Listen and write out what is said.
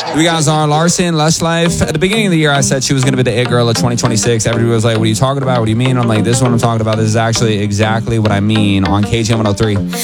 We got Zara Larson, Lush Life. At the beginning of the year, I said she was going to be the it girl of 2026. Everybody was like, what are you talking about? What do you mean? I'm like, this is what I'm talking about. This is actually exactly what I mean on KG 103.